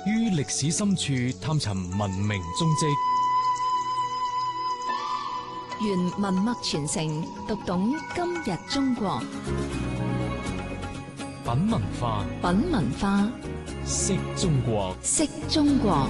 於歷史深處探尋文明蹤跡， 原文脈傳承，讀懂今日中國。 品文化， 品文化， 識中國， 識中國。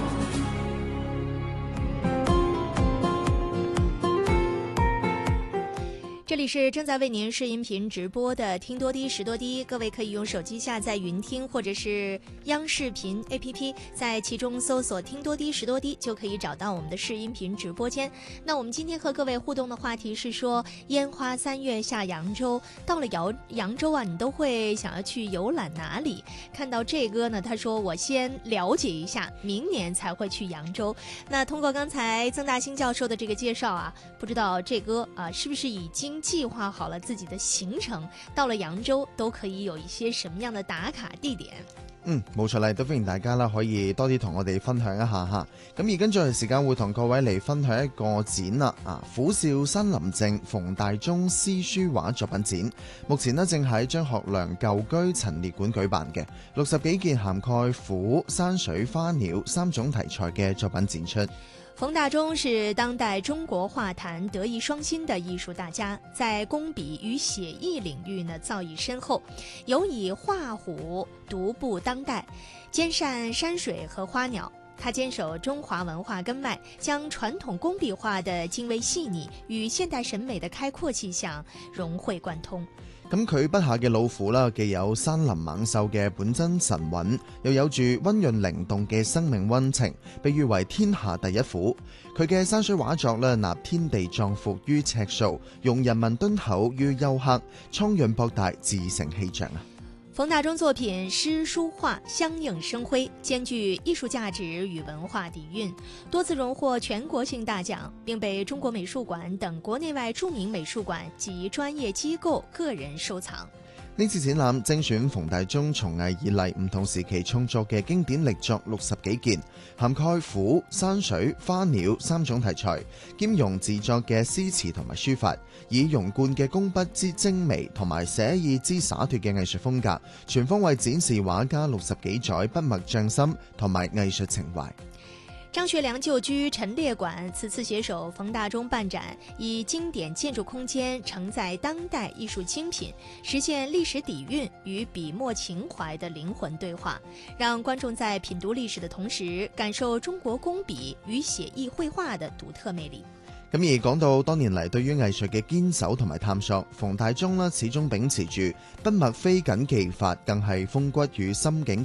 这里是正在为您视音频直播的听多滴识多滴，各位可以用手机下载云听或者是央视频 APP， 在其中搜索听多滴识多滴就可以找到我们的视音频直播间。那我们今天和各位互动的话题是说，烟花3月下扬州，到了扬州啊，你都会想要去游览哪里？看到这哥呢，他说我先了解一下，明年才会去扬州。那通过刚才曾大兴教授的这个介绍啊，不知道这哥啊是不是已經計劃好了自己的行程，到了揚州都可以有一些什麼樣的打卡地點？ 冇錯啦，都歡迎大家啦，可以多啲同我哋分享一下吓。咁而跟住嘅時間會同各位嚟分享一個展啦，虎嘯山林靜馮大中詩書畫作品展，目前呢正喺張學良舊居陳列館舉辦嘅，60幾件涵蓋虎、山水、花鳥3種題材嘅作品展出。 馮大中是當代中國畫壇德藝雙馨的藝術大家，在工筆與寫意領域呢造詣深厚，尤以畫虎獨步當代，兼善山水和花鳥。他堅守中華文化根脈，將傳統工筆畫的精微細膩與現代審美的開闊氣象融會貫通。 咁佢筆下嘅老虎啦，既有山林猛獸嘅本真神韻，又有住溫潤靈動嘅生命溫情，被譽為天下第一虎。佢嘅山水畫作咧，納天地壯闊於尺數，用人民敦厚於幽刻，蒼潤博大，自成氣象啊！ 馮大中作品詩書畫相映生輝，兼具藝術價值與文化底蘊，多次榮獲全國性大獎，並被中國美術館等國內外著名美術館及專業機構個人收藏。 呢次展覽精選馮大中從藝以嚟唔同時期創作嘅經典力作60幾件，涵蓋虎、山水、花鳥3種題材，兼容自作嘅詩詞同埋書法，以融貫嘅工筆之精微同埋寫意之灑脫嘅藝術風格，全方位展示畫家60幾載筆墨匠心同埋藝術情懷。 張學良舊居陳列館此次攜手馮大中辦展，以經典建築空間承載當代藝術精品，實現歷史底蘊與筆墨情懷的靈魂對話，讓觀眾在品讀歷史的同時，感受中國工筆與寫意繪畫的獨特魅力。 咁而講到多年嚟對於藝術嘅堅守同埋探索，馮大中始終秉持住筆墨非僅技法，更係風骨與心境